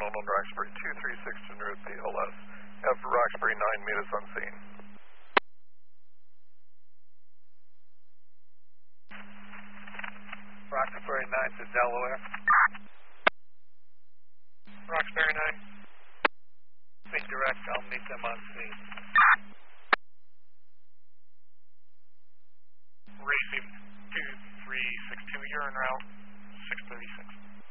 on Roxbury 236 to Route BLS. Have Roxbury 9 meet us on scene. Roxbury 9 to Delaware. Roxbury 9. Speak direct, I'll meet them on scene.